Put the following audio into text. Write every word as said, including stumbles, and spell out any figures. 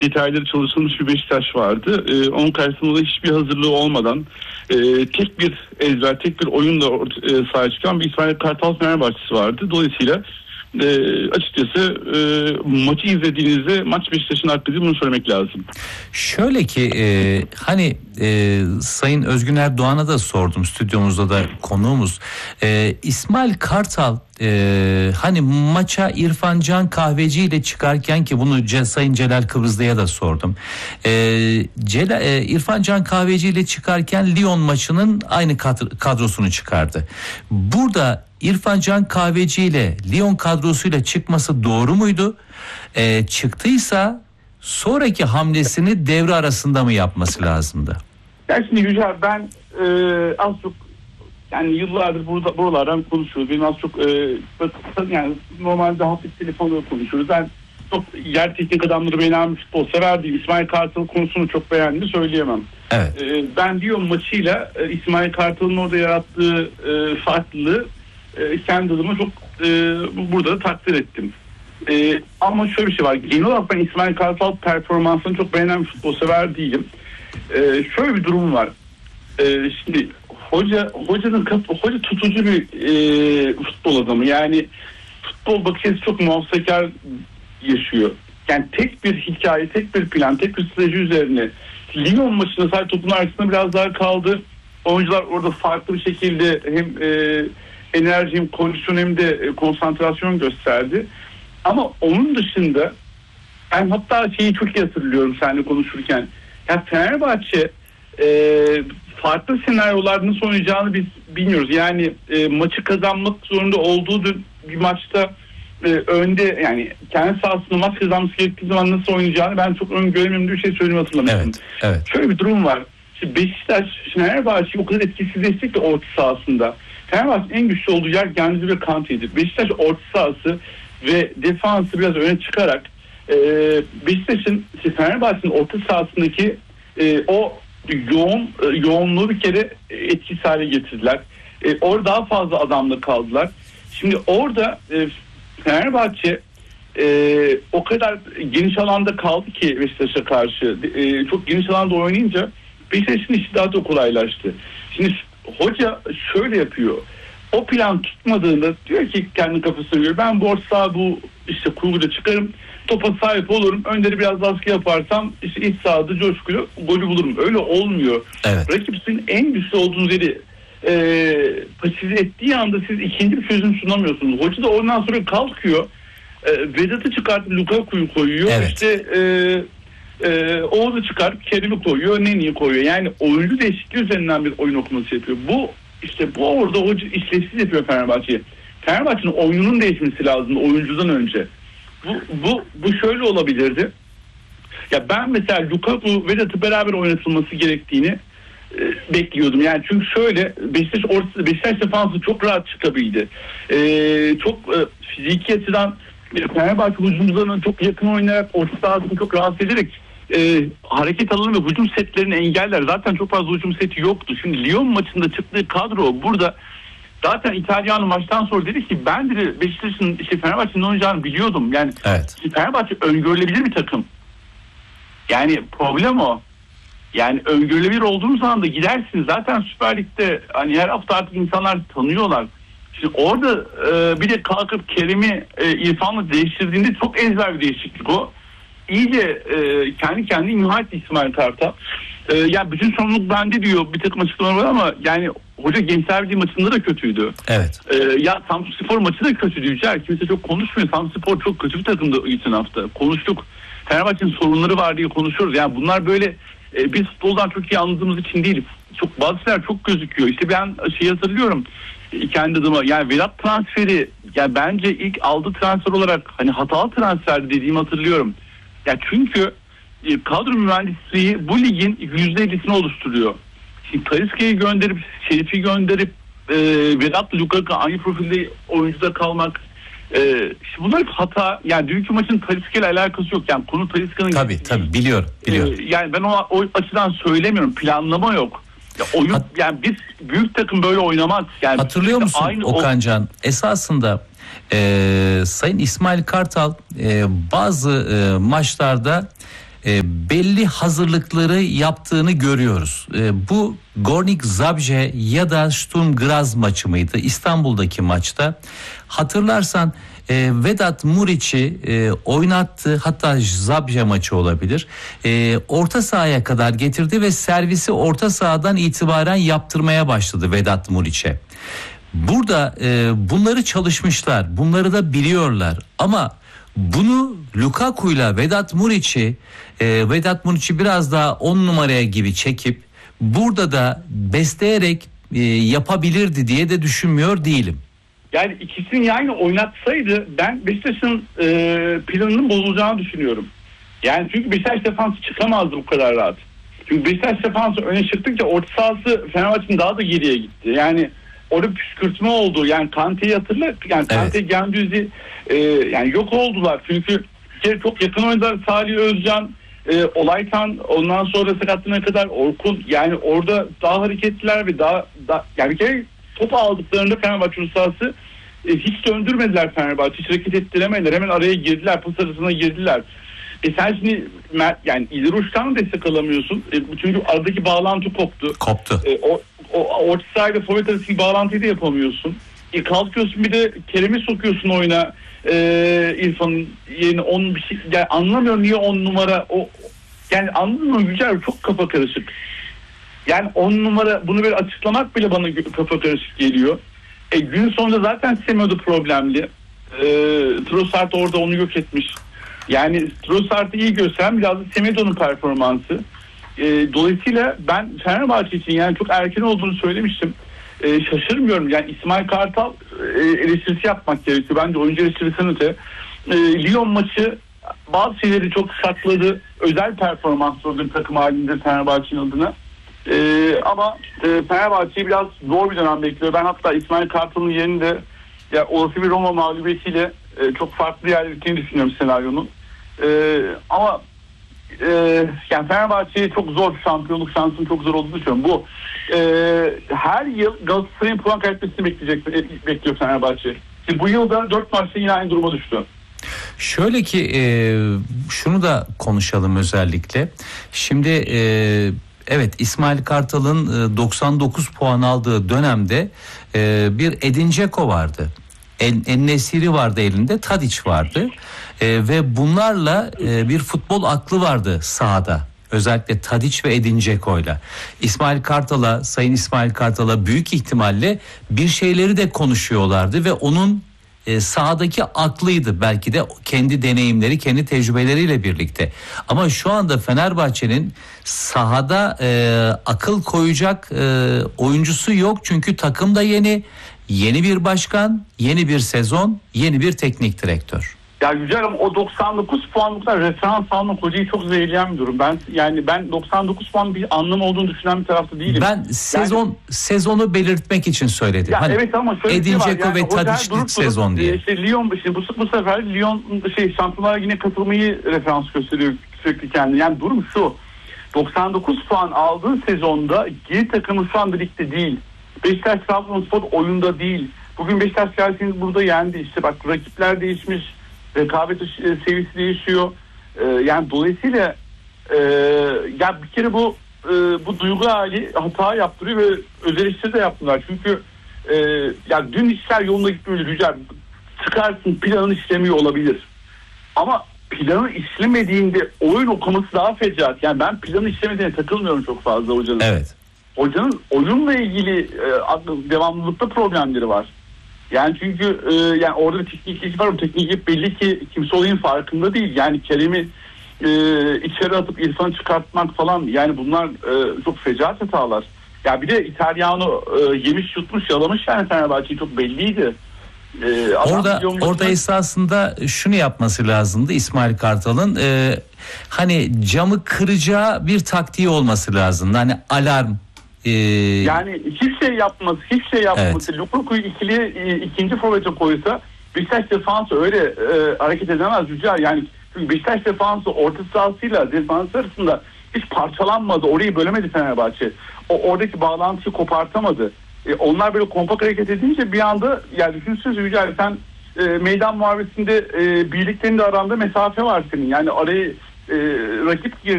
detayları çalışılmış bir Beşiktaş vardı. Ee, onun karşısında da hiçbir hazırlığı olmadan e, tek bir ezber, tek bir oyunla e, sahaya çıkan bir İsmail Kartal Fenerbahçesi vardı. Dolayısıyla e, açıkçası e, maçı izlediğinizde maç Beşiktaş'ın hakkı değil, bunu söylemek lazım. Şöyle ki e, hani e, Sayın Özgün Erdoğan'a da sordum, stüdyomuzda da konuğumuz. E, İsmail Kartal e, hani maça İrfan Can Kahveci ile çıkarken, ki bunu Ce, Sayın Celal Kıbrıslı'ya da sordum. E, Celal, e, İrfan Can Kahveci ile çıkarken Lyon maçının aynı kadrosunu çıkardı. Burada İrfan Can Kahveci ile Lyon kadrosuyla çıkması doğru muydu? E, çıktıysa sonraki hamlesini devre arasında mı yapması lazımdı? Ya şimdi Yücel, ben e, az çok yani yıllardır burada buralardan konuşuyoruz. Benim az çok e, yani normalde hafif telefonla konuşuyoruz. Ben çok yer teknik adamları beğenen futbol sever değil. İsmail Kartal konusunu çok beğendiğimi söyleyemem. Evet. E, ben diyor maçıyla e, İsmail Kartal'ın orada yarattığı e, farklılığı e, kendi adıma çok e, burada da takdir ettim. E, ama şöyle bir şey var. Genel olarak ben İsmail Kartal performansını çok beğenen bir futbol sever değilim. E, şöyle bir durum var. E, şimdi hoca hocanın hoca tutucu bir e, futbol adamı. Yani futbol bakış açısı çok muhafazakar yaşıyor. Yani tek bir hikaye, tek bir plan, tek bir strateji üzerine. Lyon maçında sadece topun arkasında biraz daha kaldı. Oyuncular orada farklı bir şekilde hem e, enerji hem kondisyon hem de e, konsantrasyon gösterdi. Ama onun dışında ben hatta şeyi çok iyi hatırlıyorum seninle konuşurken. Ya Fenerbahçe e, farklı senaryolar nasıl oynayacağını biz bilmiyoruz. Yani e, maçı kazanmak zorunda olduğu bir maçta e, önde, yani kendi sahasında maç kazanması gerektiği zaman nasıl oynayacağını ben çok öngöremiyorum diye bir şey söyleyeyim, hatırlamıştım. Evet, evet. Şöyle bir durum var. Şimdi Beşiktaş Fenerbahçe'yi o kadar etkisizleşti ki orta sahasında. Fenerbahçe'nin en güçlü olduğu yer Genzi ve Kante'ydi. Beşiktaş orta sahası ve defansı biraz öne çıkarak e, Beşiktaş'ın, Fenerbahçe'nin orta sahasındaki e, o yoğun e, yoğunluğu bir kere etkisiz hale getirdiler. E, orada daha fazla adamla kaldılar. Şimdi orada e, Fenerbahçe e, o kadar geniş alanda kaldı ki Beşiktaş'a karşı. E, çok geniş alanda oynayınca Beşiktaş'ın işi daha da kolaylaştı. Şimdi hoca şöyle yapıyor. O plan tutmadığında diyor ki kendi kafasına göre, ben bu orta saha bu işte kurguda çıkarım, topa sahip olurum, önleri biraz baskı yaparsam işte iç sahada coşkuyla golü bulurum. Öyle olmuyor. Evet. Rakibin en güçlü olduğunuz yeri e, pasifize ettiği anda siz ikinci bir çözüm sunamıyorsunuz. Hoca da ondan sonra kalkıyor, e, Vedat'ı çıkartıp Lukaku'yu koyuyor. Evet. İşte e, e, Oğuz'u çıkartıp Kerim'i koyuyor, Neni'yi koyuyor. Yani oyuncu değişikliği üzerinden bir oyun okuması yapıyor. Bu İşte bu orada hoca işlevsiz yapıyor Fenerbahçe'yi. Fenerbahçe'nin oyununun değişmesi lazım oyuncudan önce. Bu bu bu şöyle olabilirdi. Ya ben mesela Lukaku ve Vedat'ı beraber oynatılması gerektiğini e, bekliyordum. Yani çünkü şöyle, Beşiktaş ortası, Beşiktaş defansı çok rahat çıkabildi. E, çok e, fiziki açıdan Fenerbahçe hücumcularına çok yakın oynayarak orta sahasını çok rahatsız ederek e, hareket alanı ve hücum setlerini engeller. Zaten çok fazla hücum seti yoktu. Şimdi Lyon maçında çıktığı kadro burada. Zaten İtalyan maçtan sonra dedi ki ben de Beşiktaş'ın işte Fenerbahçe'nin oynayacağını biliyordum. Yani evet. Fenerbahçe öngörülebilir bir takım. Yani problem o. Yani öngörülebilir olduğunuz zaman da gidersiniz. Zaten Süper Lig'de hani her hafta artık insanlar tanıyorlar. Şimdi orada e, bir de kalkıp Kerim'i e, İrfan'la değiştirdiğinde çok ezber bir değişiklik o. İyice e, kendi kendine imha etti İsmail Kartal. E, yani bütün sorumluluk bende diyor, bir takım açıklamalar var ama yani hoca Gençler Birliği maçında da kötüydü. Evet. E, ya Samsunspor maçı da kötüydü. Yücel. Kimse çok konuşmuyor. Samsunspor çok kötü bir takımdı geçen hafta. Konuştuk. Fenerbahçe'nin sorunları var diye konuşuyoruz. Yani bunlar böyle e, biz futboldan çok iyi anladığımız için değil. Çok, bazı şeyler çok gözüküyor. İşte ben şey hatırlıyorum. E, kendi adıma yani Vedat transferi, yani bence ilk aldığı transfer olarak hani hatalı transfer dediğimi hatırlıyorum. Ya çünkü e, kadro mühendisliği bu ligin yüzde ellisini oluşturuyor. Şimdi Talisca'yı gönderip, Şerif'i gönderip e, Vedat'la Lukaku aynı profilde oyuncuda kalmak, e, işte bunlar hata. Yani dünkü maçın Talisca ile alakası yok. Yani konu Talisca'nın... Tabii tabii biliyorum. biliyorum. E, yani ben o, o açıdan söylemiyorum. Planlama yok. Ya oyun, Hat- yani biz büyük takım böyle oynamaz. Yani hatırlıyor musun aynı Okancan? O... Esasında e, Sayın İsmail Kartal e, bazı e, maçlarda e, belli hazırlıkları yaptığını görüyoruz. E, bu Gornik Zabrze ya da Sturm Graz maçı mıydı? İstanbul'daki maçta hatırlarsan e, Vedat Muriç'i e, oynattı, hatta Zabrze maçı olabilir. E, orta sahaya kadar getirdi ve servisi orta sahadan itibaren yaptırmaya başladı Vedat Muriç'e. Burada e, bunları çalışmışlar, bunları da biliyorlar ama bunu Lukaku'yla Vedat Muriç'i e, Vedat Muriç'i biraz daha on numaraya gibi çekip burada da besleyerek e, yapabilirdi diye de düşünmüyor değilim. Yani ikisini yani oynatsaydı ben Beşiktaş'ın e, planının bozulacağını düşünüyorum. Yani çünkü Beşiktaş defansı çıkamazdı bu kadar rahat. Çünkü Beşiktaş defansı öne çıktıkça orta sahası Fenerbahçe'nin daha da geriye gitti. Yani orada püskürtme oldu. Yani Kante'yi hatırla. Yani Kante, evet. Gendüzi e, yani yok oldular. Çünkü bir kere çok yakın oyuncular Salih Özcan, e, Olaytan, ondan sonra sakatlığına kadar Orkun. Yani orada daha hareketliler ve daha, daha yani bir kere topu aldıklarında Fenerbahçe sahası e, hiç döndürmediler Fenerbahçe. Hiç hareket ettiremediler. Hemen araya girdiler. Pas arasına girdiler. E sen şimdi yani ileri uçtan destek alamıyorsun. E, çünkü aradaki bağlantı koptu. Koptu. E, o, o orta sahayla forvet arasındaki bağlantıyı da yapamıyorsun. E, kalkıyorsun bir de Kerem'i sokuyorsun oyuna. E, İrfan'ın yerine on bir şey. Yani anlamıyorum niye on numara o yani anlamıyorum Yücel, çok kafa karışık. Yani on numara bunu böyle açıklamak bile bana kafa karışık geliyor. E, gün sonunda zaten Semedo problemli. E, Trossard orada onu yok etmiş. Yani Trossard'ı iyi gösteren biraz da Semedo'nun performansı. E, dolayısıyla ben Fenerbahçe için yani çok erken olduğunu söylemiştim. E, şaşırmıyorum. Yani İsmail Kartal e, eleştirisi yapmak gerekiyor. Bence oyuncu eleştirisinin öte. E, Lyon maçı bazı şeyleri çok sakladı. Özel performans oldu takım halinde Fenerbahçe'nin adına. E, ama e, Fenerbahçe'yi biraz zor bir dönem bekliyor. Ben hatta İsmail Kartal'ın yerinde ya olası bir Roma mağlubiyetiyle e, çok farklı yerlere gittiğini düşünüyorum senaryonun. E, ama e, yani Fenerbahçe'ye çok zor, şampiyonluk şansının çok zor olduğunu düşünüyorum. Bu e, her yıl Galatasaray'ın puan kaybetmesini bekleyecek, bekliyor Fenerbahçe. Şimdi bu yılda dört maçta yine aynı duruma düştü. Şöyle ki e, şunu da konuşalım özellikle. Şimdi e, evet, İsmail Kartal'ın doksan dokuz puan aldığı dönemde e, bir Edin Dzeko vardı. En, En-Nesyri vardı elinde, Tadic vardı e, ve bunlarla e, bir futbol aklı vardı sahada. Özellikle Tadic ve Edin Dzeko'yla. İsmail Kartal'a, Sayın İsmail Kartal'a büyük ihtimalle bir şeyleri de konuşuyorlardı ve onun e, sahadaki aklıydı belki de, kendi deneyimleri, kendi tecrübeleriyle birlikte. Ama şu anda Fenerbahçe'nin sahada e, akıl koyacak e, oyuncusu yok çünkü takım da yeni. Yeni bir başkan, yeni bir sezon, yeni bir teknik direktör. Ya Yücel'im, o doksan dokuz puanlıkta referans almak hocayı çok zehirleyen bir durum. Ben yani ben doksan dokuz puan bir anlam olduğunu düşünen bir tarafta değilim. Ben sezon yani, sezonu belirtmek için söyledim. Ya hani evet ama şöyle Edin şey Dzeko yani, ve Tadic'li sezon diye. İşte Lyon işte bu, bu sefer Lyon şey Şampiyonlar Ligi'ne katılmayı referans gösteriyor sürekli kendini. Yani durum şu. doksan dokuz puan aldığı sezonda geri takımı şu anda ligde değil. Beşiktaş Trabzonspor oyunda değil. Bugün Beşiktaş gelseniz burada yendi. İşte bak, rakipler değişmiş. Rekabet seviyesi değişiyor. Ee, yani dolayısıyla e, ya bir kere bu e, bu duygu hali hata yaptırıyor ve öz eleştiri de yaptılar. Çünkü e, ya dün işler yolunda gitmiyor Rücer. Çıkarsın, planın işlemiyor olabilir. Ama planın işlemediğinde oyun okuması daha fecaat. Yani ben planın işlemediğine takılmıyorum çok fazla hocanın. Evet. Hocanın oyunla ilgili e, devamlılıkta problemleri var. Yani çünkü e, yani orada bir tekniklik var. O tekniklik belli ki kimse olayın farkında değil. Yani Kerem'i e, içeri atıp İrfan'ı çıkartmak falan, yani bunlar e, çok fecaat hatalar. Ya bir de İtalyan'ı e, yemiş yutmuş yalamış yani Fenerbahçe'yi, çok belliydi. Ee, orada orada esasında şunu yapması lazımdı İsmail Kartal'ın, e, hani camı kıracağı bir taktiği olması lazımdı. Hani alarm. E... Yani hiçbir şey yapması, hiçbir şey yapması. Evet. Lukaku'yu ikili e, ikinci forvete koysa Beşiktaş defansı öyle e, hareket edemez Yücel. Yani çünkü Beşiktaş defansı orta sahasıyla defans arasında hiç parçalanmadı. Orayı bölemedi Fenerbahçe. O oradaki bağlantıyı kopartamadı. E, onlar böyle kompakt hareket edince bir anda, yani düşünsünüz Yücel, sen e, meydan muharebesinde e, birliklerinde aranda mesafe var senin. Yani arayı rakip